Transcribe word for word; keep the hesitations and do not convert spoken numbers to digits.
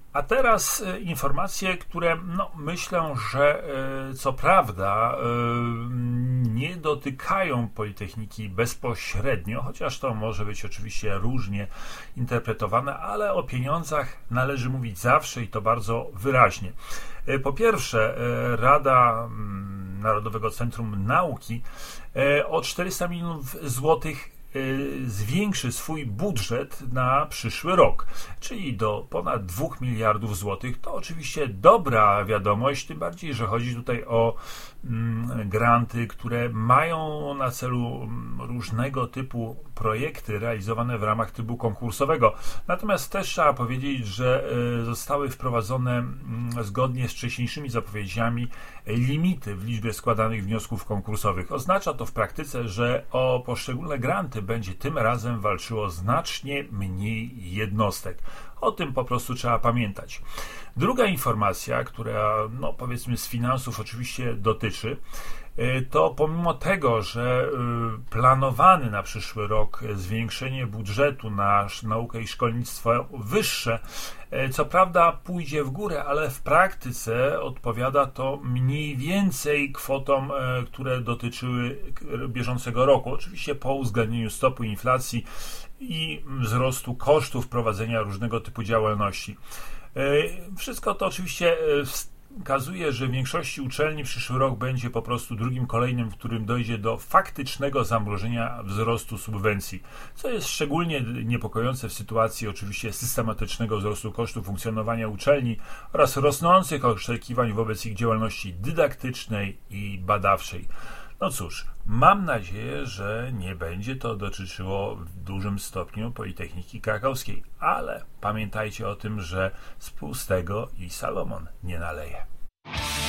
A teraz informacje, które no, myślę, że co prawda nie dotykają Politechniki bezpośrednio, chociaż to może być oczywiście różnie interpretowane, ale o pieniądzach należy mówić zawsze i to bardzo wyraźnie. Po pierwsze, Rada Narodowego Centrum Nauki o czterysta milionów złotych zwiększy swój budżet na przyszły rok, czyli do ponad dwóch miliardów złotych. To oczywiście dobra wiadomość, tym bardziej, że chodzi tutaj o granty, które mają na celu różnego typu projekty realizowane w ramach trybu konkursowego. Natomiast też trzeba powiedzieć, że zostały wprowadzone zgodnie z wcześniejszymi zapowiedziami limity w liczbie składanych wniosków konkursowych. Oznacza to w praktyce, że o poszczególne granty będzie tym razem walczyło znacznie mniej jednostek. O tym po prostu trzeba pamiętać. Druga informacja, która no powiedzmy z finansów oczywiście dotyczy, to pomimo tego, że planowany na przyszły rok zwiększenie budżetu na naukę i szkolnictwo wyższe, co prawda pójdzie w górę, ale w praktyce odpowiada to mniej więcej kwotom, które dotyczyły bieżącego roku. Oczywiście po uwzględnieniu stopy inflacji i wzrostu kosztów prowadzenia różnego typu działalności. Wszystko to oczywiście wskazuje, że w większości uczelni przyszły rok będzie po prostu drugim kolejnym, w którym dojdzie do faktycznego zamrożenia wzrostu subwencji, co jest szczególnie niepokojące w sytuacji oczywiście systematycznego wzrostu kosztów funkcjonowania uczelni oraz rosnących oczekiwań wobec ich działalności dydaktycznej i badawczej. No cóż, mam nadzieję, że nie będzie to dotyczyło w dużym stopniu Politechniki Krakowskiej, ale pamiętajcie o tym, że z pustego i Salomon nie naleje.